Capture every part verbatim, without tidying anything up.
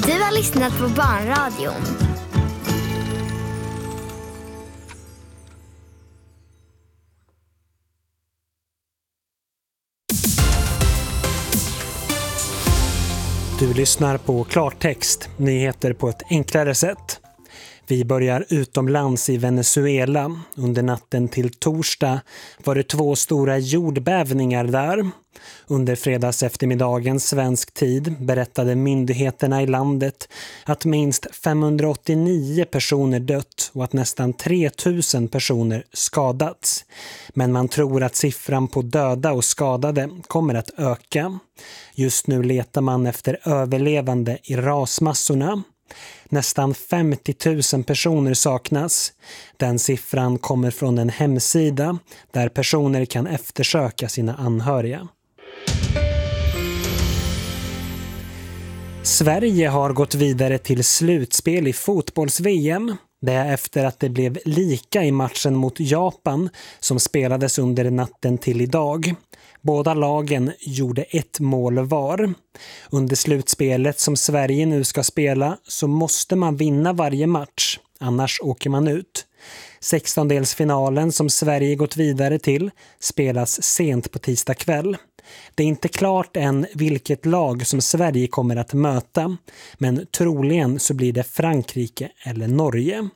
Du har lyssnat på Barnradion. Du lyssnar på Klartext, nyheter på ett enklare sätt. Vi börjar utomlands i Venezuela. Under natten till torsdag var det två stora jordbävningar där. Under fredags eftermiddagen svensk tid berättade myndigheterna i landet att minst femhundraåttionio personer dött och att nästan tre tusen personer skadats. Men man tror att siffran på döda och skadade kommer att öka. Just nu letar man efter överlevande i rasmassorna. Nästan femtio tusen personer saknas. Den siffran kommer från en hemsida där personer kan eftersöka sina anhöriga. Sverige har gått vidare till slutspel i fotbolls-V M. Det är efter att det blev lika i matchen mot Japan som spelades under natten till idag. Båda lagen gjorde ett mål var. Under slutspelet som Sverige nu ska spela så måste man vinna varje match, annars åker man ut. sextondelsfinalen som Sverige gått vidare till spelas sent på tisdag kväll. Det är inte klart än vilket lag som Sverige kommer att möta, men troligen så blir det Frankrike eller Norge.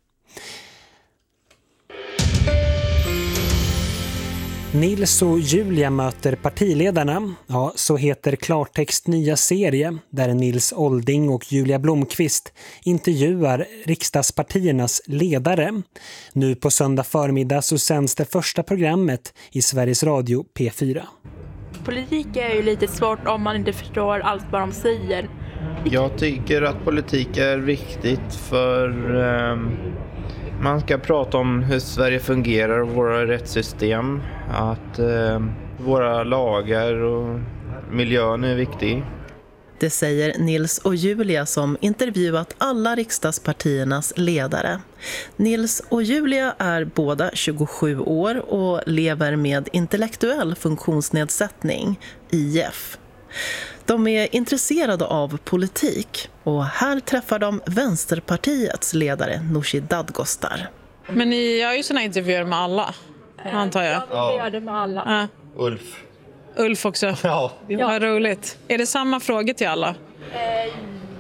Nils och Julia möter partiledarna. Ja, så heter Klartext nya serie där Nils Olding och Julia Blomqvist intervjuar riksdagspartiernas ledare. Nu på söndag förmiddag så sänds det första programmet i Sveriges Radio P fyra. Politik är ju lite svårt om man inte förstår allt vad de säger. Jag tycker att politik är viktigt för um, man ska prata om hur Sverige fungerar och våra rättssystem. Att um, våra lagar och miljön är viktig. Det säger Nils och Julia som intervjuat alla riksdagspartiernas ledare. Nils och Julia är båda tjugosju år och lever med intellektuell funktionsnedsättning, I F. De är intresserade av politik och här träffar de Vänsterpartiets ledare Nooshi Dadgostar. Men ni gör ju såna intervjuer med alla, antar jag. Ja, vi gör det med alla. Ja. Ulf. Ulf också. Ja. Vad roligt. Är det samma frågor till alla? Eh,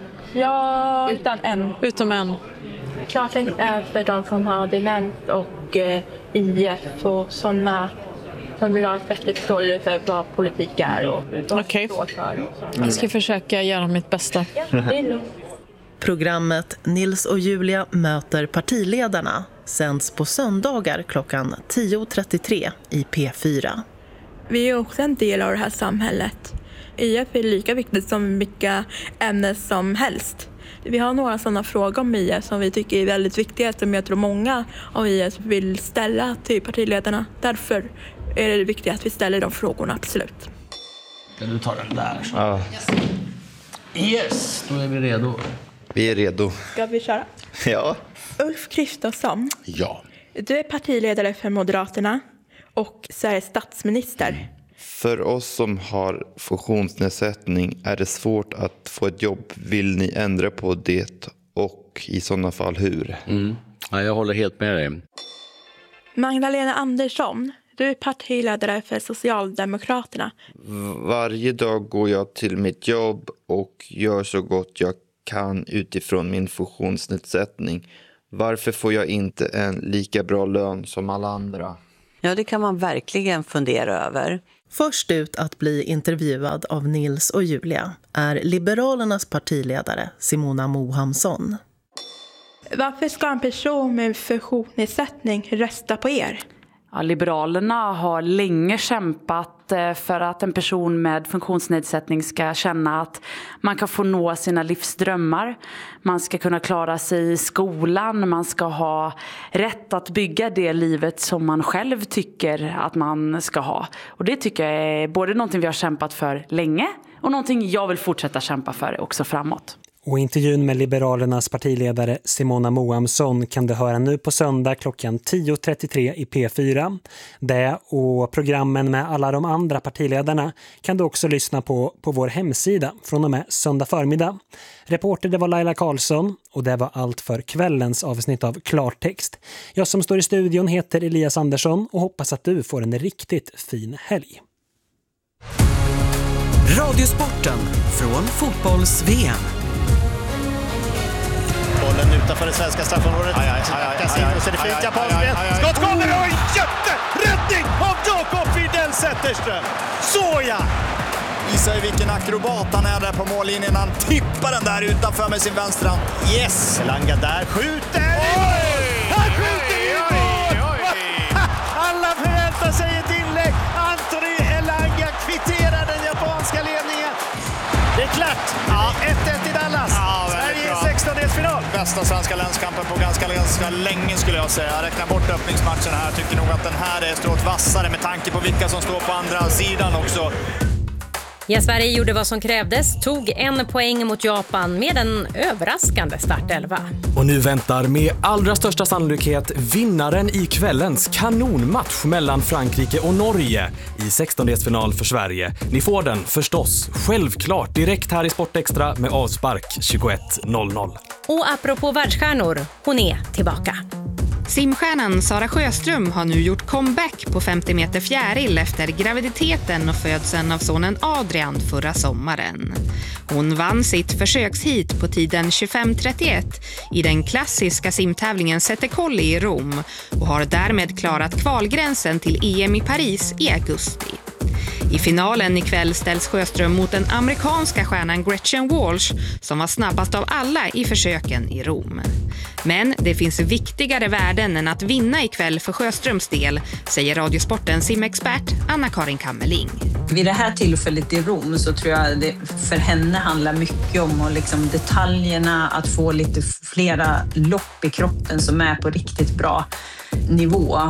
ja, utan en. Utom en. Klartext är för de som har demens och eh, I F och sådana som vill ha ett bättre förståelse för vad politik är och vad Okej. det står för. Jag ska försöka göra mitt bästa. Ja, det är lugnt. Programmet Nils och Julia möter partiledarna sänds på söndagar klockan tio trettiotre i P fyra. Vi är också en del av det här samhället. I F är lika viktigt som vilka ämnen som helst. Vi har några sådana frågor om I F som vi tycker är väldigt viktiga, som jag tror många av I F vill ställa till partiledarna. Därför är det viktigt att vi ställer de frågorna, absolut. Du tar den där. Så. Ja. Yes, då är vi redo. Vi är redo. Ska vi köra? Ja. Ulf Kristersson, Ja. du är partiledare för Moderaterna och Sveriges statsminister. För oss som har funktionsnedsättning är det svårt att få ett jobb. Vill ni ändra på det och i sådana fall hur? Mm. Ja, jag håller helt med dig. Magdalena Andersson, du är partiledare för Socialdemokraterna. Varje dag går jag till mitt jobb och gör så gott jag kan utifrån min funktionsnedsättning. Varför får jag inte en lika bra lön som alla andra? Ja, det kan man verkligen fundera över. Först ut att bli intervjuad av Nils och Julia är Liberalernas partiledare Simona Mohamsson. Varför ska en person med funktionsnedsättning rösta på er? Ja, Liberalerna har länge kämpat för att en person med funktionsnedsättning ska känna att man kan få nå sina livsdrömmar. Man ska kunna klara sig i skolan, man ska ha rätt att bygga det livet som man själv tycker att man ska ha. Och det tycker jag är både någonting vi har kämpat för länge och någonting jag vill fortsätta kämpa för också framåt. Och intervjun med Liberalernas partiledare Simona Moamsson kan du höra nu på söndag klockan tio trettiotre i P fyra. Det och programmen med alla de andra partiledarna kan du också lyssna på på vår hemsida från och med söndag förmiddag. Reporter det var Laila Karlsson och det var allt för kvällens avsnitt av Klartext. Jag som står i studion heter Elias Andersson och hoppas att du får en riktigt fin helg. Radiosporten från fotbolls-V M. Bollen utanför det svenska straffområdet. Aj, aj, aj, aj, aj, och så är det fint japanskt. Skottskål! Och en jätteräddning av Jakob Widell Zetterström. Så ja! Visar ju vilken akrobat han är där på mållinjen. Han tippar den där utanför med sin vänstra. Yes! Elanga där skjuter! Oj! Han skjuter i mål! Alla förväntar sig ett inlägg. Anthony Elanga kvitterar den japanska ledningen. Det är klart. Ja, ett ett i Dallas. Ja, Sverige i sextondelsfinal. Bästa svenska länskampen på ganska, ganska länge skulle jag säga. Jag räknar bort öppningsmatchen här. Jag tycker nog att den här är strået vassare med tanke på vilka som står på andra sidan också. Ja, Sverige gjorde vad som krävdes, tog en poäng mot Japan med en överraskande startelva. Och nu väntar med allra största sannolikhet vinnaren i kvällens kanonmatch mellan Frankrike och Norge i sextondelsfinal för Sverige. Ni får den förstås självklart direkt här i Sportextra med avspark tjugoett noll noll. Och apropå världsstjärnor, hon är tillbaka. Simstjärnan Sara Sjöström har nu gjort comeback på femtio meter fjäril efter graviditeten och födseln av sonen Adrian förra sommaren. Hon vann sitt försökshit på tiden tjugofem trettioett i den klassiska simtävlingen Sette Colli i Rom och har därmed klarat kvalgränsen till E M i Paris i augusti. I finalen ikväll ställs Sjöström mot den amerikanska stjärnan Gretchen Walsh som var snabbast av alla i försöken i Rom. Men det finns viktigare värden än att vinna ikväll för Sjöströms del, säger Radiosportens simexpert Anna-Karin Kammerling. Vid det här tillfället i Rom så tror jag det för henne handlar mycket om och liksom detaljerna, att få lite flera lopp i kroppen som är på riktigt bra nivå.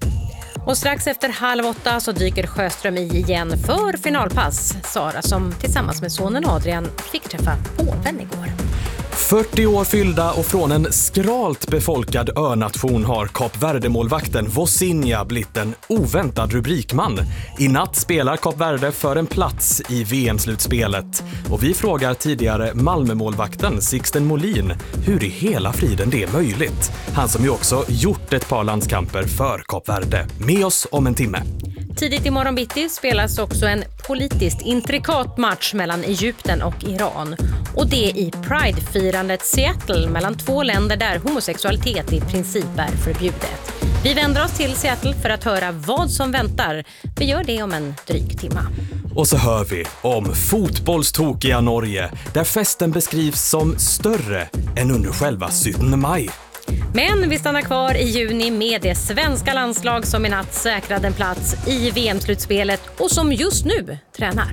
Och strax efter halv åtta så dyker Sjöström i igen för finalpass. Sara som tillsammans med sonen Adrian fick träffa påven igår. fyrtio år fyllda och från en skralt befolkad önation har Kap Verde-målvakten Vosinha blivit en oväntad rubrikman. I natt spelar Kap Verde för en plats i V M-slutspelet. Och vi frågar tidigare Malmö-målvakten Sixten Molin hur i hela friden det är möjligt. Han som ju också gjort ett par landskamper för Kap Verde. Med oss om en timme. Tidigt i morgon bitti spelas också en politiskt intrikat match mellan Egypten och Iran. Och det i Pride-firandet Seattle mellan två länder där homosexualitet i princip är förbjudet. Vi vänder oss till Seattle för att höra vad som väntar. Vi gör det om en dryg timma. Och så hör vi om fotbollstokiga Norge där festen beskrivs som större än under själva sjuttonde maj. Men vi stannar kvar i juni med det svenska landslag som i natt säkrade en plats i V M-slutspelet och som just nu tränar.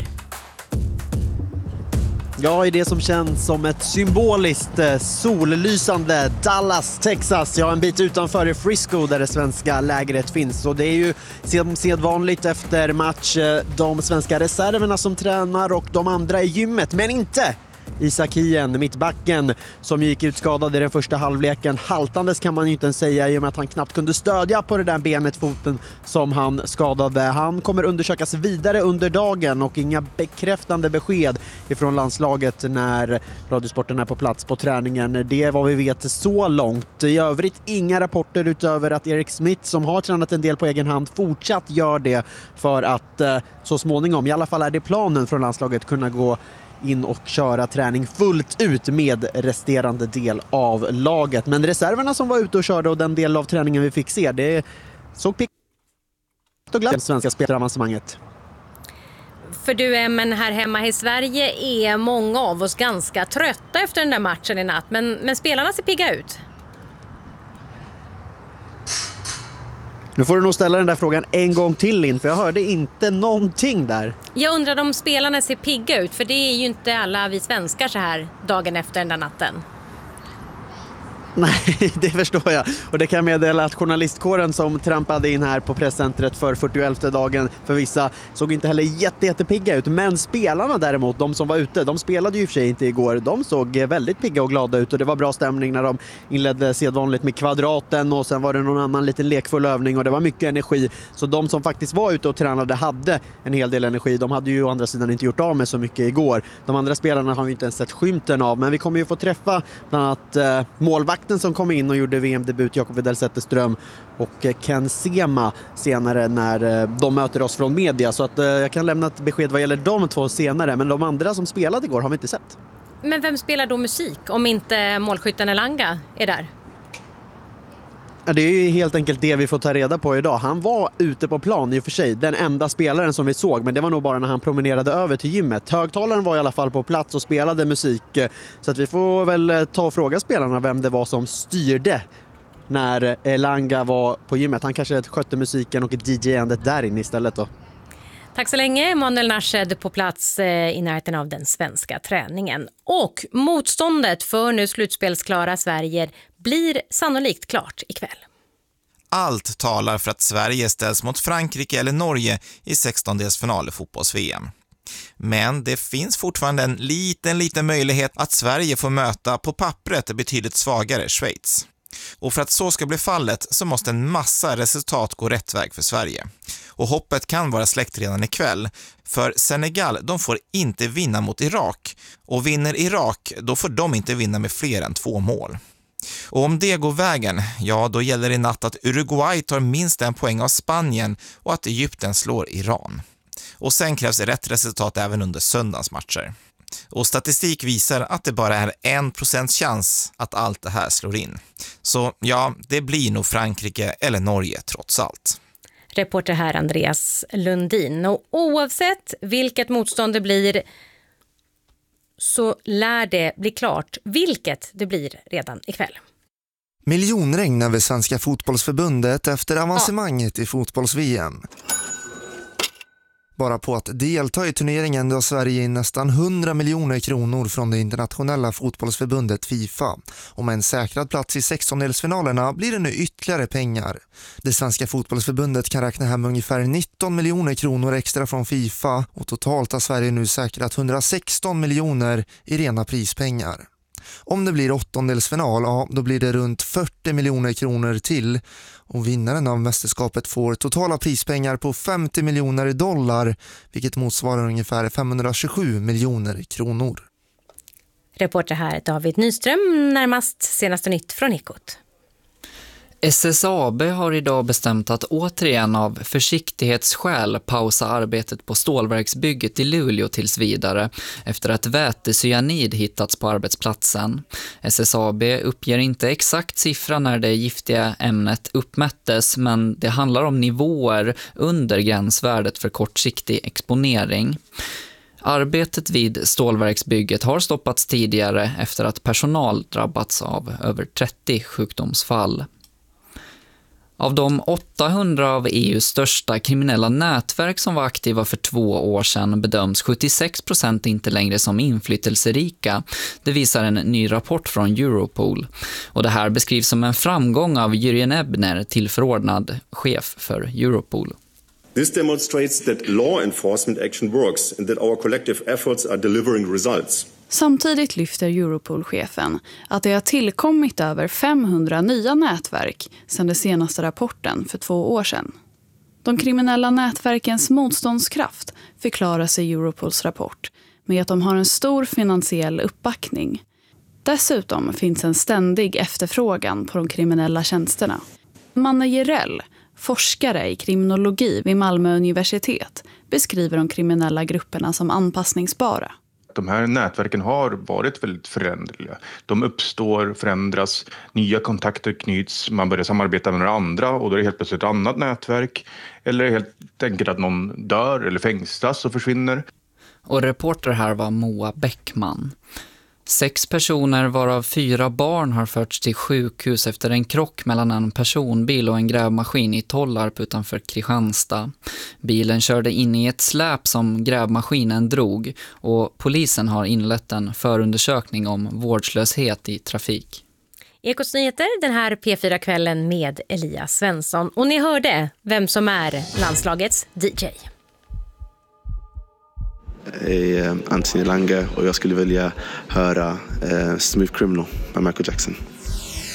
Ja, i det som känns som ett symboliskt sollysande Dallas, Texas. Ja, en bit utanför i Frisco där det svenska lägret finns. Och det är ju sedvanligt efter match de svenska reserverna som tränar och de andra i gymmet, men inte Isak Hien, mittbacken, som gick ut skadad i den första halvleken. Haltandes kan man ju inte ens säga i och med att han knappt kunde stödja på det där benet, foten som han skadade. Han kommer undersökas vidare under dagen och inga bekräftande besked ifrån landslaget när Radiosporten är på plats på träningen. Det är vad vi vet så långt. I övrigt inga rapporter utöver att Erik Smith, som har tränat en del på egen hand, fortsatt gör det för att så småningom, i alla fall är det planen från landslaget, kunna gå in och köra träning fullt ut med resterande del av laget. Men reserverna som var ute och körde och den del av träningen vi fick se, det såg pick och glatt svenska spelaravancemanget. För du, men här hemma i Sverige är många av oss ganska trötta efter den där matchen i natt. Men, men spelarna ser pigga ut. Nu får du nog ställa den där frågan en gång till in, för jag hörde inte någonting där. Jag undrar om spelarna ser pigga ut, för det är ju inte alla vi svenskar så här dagen efter den där natten. Nej, det förstår jag. Och det kan jag meddela att journalistkåren som trampade in här på presscentret för fyrtioelfte dagen för vissa såg inte heller jätte, jättepigga ut. Men spelarna däremot, de som var ute, de spelade ju i och för sig inte igår. De såg väldigt pigga och glada ut och det var bra stämning när de inledde sedvanligt med kvadraten och sen var det någon annan liten lekfull övning och det var mycket energi. Så de som faktiskt var ute och tränade hade en hel del energi. De hade ju å andra sidan inte gjort av med så mycket igår. De andra spelarna har vi inte ens sett skymten av, men vi kommer ju få träffa bland annat eh, målvakten som kom in och gjorde V M-debut, Jakob Widell Zetterström, och Ken Sema senare när de möter oss från media. Så att jag kan lämna ett besked vad gäller de två senare, men de andra som spelade igår har vi inte sett. Men vem spelar då musik om inte målskytten Elanga är där? Ja, det är ju helt enkelt det vi får ta reda på idag. Han var ute på plan i och för sig, den enda spelaren som vi såg, men det var nog bara när han promenerade över till gymmet. Högtalaren var i alla fall på plats och spelade musik, så att vi får väl ta och fråga spelarna vem det var som styrde när Elanga var på gymmet. Han kanske skötte musiken och D J-andet där inne istället då. Tack så länge, Manuel Narshed på plats i närheten av den svenska träningen. Och motståndet för nu slutspelsklara Sverige blir sannolikt klart ikväll. Allt talar för att Sverige ställs mot Frankrike eller Norge i sextondelsfinal i fotbolls-V M. Men det finns fortfarande en liten, liten möjlighet att Sverige får möta på pappret betydligt svagare Schweiz. Och för att så ska bli fallet så måste en massa resultat gå rätt väg för Sverige. Och hoppet kan vara släckt redan ikväll, för Senegal, de får inte vinna mot Irak. Och vinner Irak, då får de inte vinna med fler än två mål. Och om det går vägen, ja då gäller det i natt att Uruguay tar minst en poäng av Spanien och att Egypten slår Iran. Och sen krävs rätt resultat även under söndagens matcher. Och statistik visar att det bara är en procents chans att allt det här slår in. Så ja, det blir nog Frankrike eller Norge trots allt. Reporter här Andreas Lundin. Och oavsett vilket motstånd det blir så lär det bli klart vilket det blir redan ikväll. Miljonregn över Svenska fotbollsförbundet efter avancemanget ja. i fotbolls-V M. Bara på att delta i turneringen drar Sverige in nästan hundra miljoner kronor från det internationella fotbollsförbundet FIFA. Och med en säkrad plats i sextondelsfinalerna blir det nu ytterligare pengar. Det svenska fotbollsförbundet kan räkna hem ungefär nitton miljoner kronor extra från FIFA och totalt har Sverige nu säkrat hundrasexton miljoner i rena prispengar. Om det blir åttondelsfinal, ja, då blir det runt fyrtio miljoner kronor till. Och vinnaren av mästerskapet får totala prispengar på femtio miljoner dollar, vilket motsvarar ungefär femhundratjugosju miljoner kronor. Reporter här David Nyström, närmast senaste nytt från Ekot. S S A B har idag bestämt att återigen av försiktighetsskäl pausa arbetet på stålverksbygget i Luleå tills vidare efter att vätecyanid hittats på arbetsplatsen. S S A B uppger inte exakt siffra när det giftiga ämnet uppmättes, men det handlar om nivåer under gränsvärdet för kortsiktig exponering. Arbetet vid stålverksbygget har stoppats tidigare efter att personal drabbats av över trettio sjukdomsfall. Av de åttahundra av E U:s största kriminella nätverk som var aktiva för två år sedan bedöms sjuttiosex procent inte längre som inflytelserika. Det visar en ny rapport från Europol. Och det här beskrivs som en framgång av Jürgen Ebner, tillförordnad chef för Europol. This demonstrates that law enforcement action works and that our collective efforts are delivering results. Samtidigt lyfter Europol-chefen att det har tillkommit över femhundra nya nätverk sedan den senaste rapporten för två år sedan. De kriminella nätverkens motståndskraft förklaras i Europols rapport med att de har en stor finansiell uppbackning. Dessutom finns en ständig efterfrågan på de kriminella tjänsterna. Manne Jirell, forskare i kriminologi vid Malmö universitet, beskriver de kriminella grupperna som anpassningsbara. De här nätverken har varit väldigt föränderliga. De uppstår, förändras, nya kontakter knyts, man börjar samarbeta med några andra och då är det helt plötsligt ett annat nätverk. Eller helt enkelt att någon dör eller fängslas och försvinner. Och reporter här var Moa Bäckman. Sex personer varav fyra barn har förts till sjukhus efter en krock mellan en personbil och en grävmaskin i Tollarp utanför Kristianstad. Bilen körde in i ett släp som grävmaskinen drog och polisen har inlett en förundersökning om vårdslöshet i trafik. Ekots nyheter den här P fyra-kvällen med Elias Svensson. Och ni hörde vem som är landslagets D J. Jag är Anthony Lange och jag skulle vilja höra uh, Smooth Criminal med Michael Jackson.